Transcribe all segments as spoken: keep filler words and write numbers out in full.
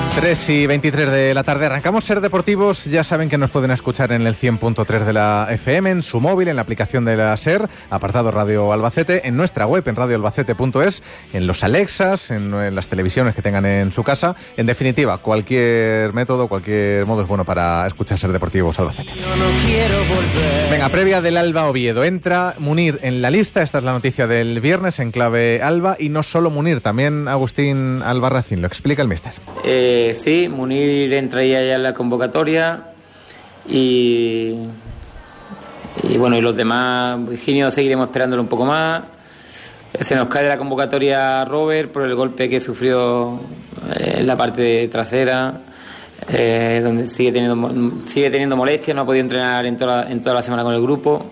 tres y veintitrés de la tarde. Arrancamos Ser Deportivos. Ya saben que nos pueden escuchar en el cien punto tres de la F M, en su móvil, en la aplicación de la SER, apartado Radio Albacete, en nuestra web, en radio albacete punto es, en los Alexas, en, en las televisiones que tengan en su casa. En definitiva, cualquier método, cualquier modo es bueno para escuchar Ser Deportivos Albacete. Venga, previa del Alba Oviedo. Entra Munir en la lista. Esta es la noticia del viernes en clave Alba. Y no solo Munir, también Agustín Albarracín. Lo explica el míster. Eh, sí, Munir entraría ya en la convocatoria y, y bueno, y los demás, Virginio, seguiremos esperándolo un poco más. Se nos cae de la convocatoria Robert por el golpe que sufrió en la parte trasera, eh, donde sigue teniendo sigue teniendo molestias, no ha podido entrenar en toda, en toda la semana con el grupo.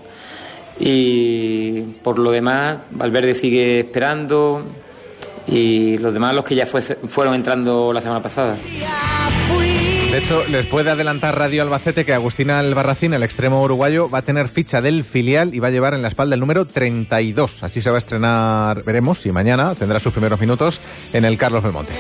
Y por lo demás, Valverde sigue esperando. Y los demás, los que ya fue, fueron entrando la semana pasada. De hecho, les puede adelantar Radio Albacete que Agustín Albarracín, el extremo uruguayo, va a tener ficha del filial y va a llevar en la espalda el número treinta y dos. Así se va a estrenar, veremos si mañana tendrá sus primeros minutos en el Carlos Belmonte.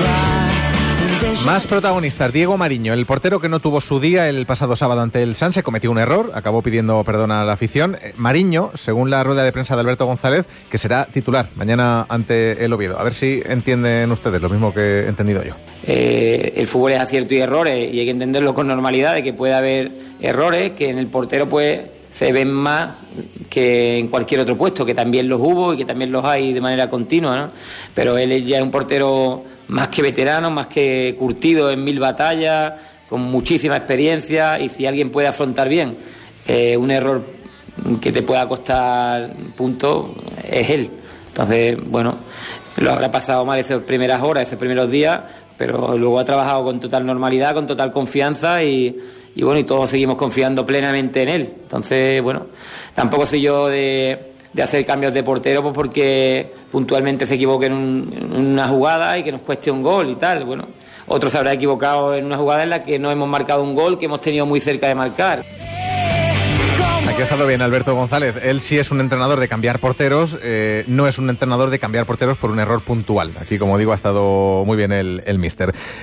Más protagonistas. Diego Mariño, el portero que no tuvo su día el pasado sábado ante el Sanse, cometió un error, acabó pidiendo perdón a la afición. Mariño, según la rueda de prensa de Alberto González, que será titular mañana ante el Oviedo. A ver si entienden ustedes lo mismo que he entendido yo. Eh, el fútbol es acierto y errores, y hay que entenderlo con normalidad, de que puede haber errores que en el portero pues se ven más que en cualquier otro puesto, que también los hubo y que también los hay de manera continua, ¿no? Pero él ya es un portero más que veterano, más que curtido en mil batallas, con muchísima experiencia, y si alguien puede afrontar bien eh, un error que te pueda costar puntos, es él. Entonces, bueno, lo habrá pasado mal esas primeras horas, esos primeros días, pero luego ha trabajado con total normalidad, con total confianza y, y bueno, y todos seguimos confiando plenamente en él. Entonces, bueno, tampoco soy yo de... de hacer cambios de portero pues porque puntualmente se equivoque en, un, en una jugada y que nos cueste un gol y tal. Bueno, otros se habrá equivocado en una jugada en la que no hemos marcado un gol, que hemos tenido muy cerca de marcar. Aquí ha estado bien Alberto González. Él sí es un entrenador de cambiar porteros, eh, no es un entrenador de cambiar porteros por un error puntual. Aquí, como digo, ha estado muy bien el, el míster.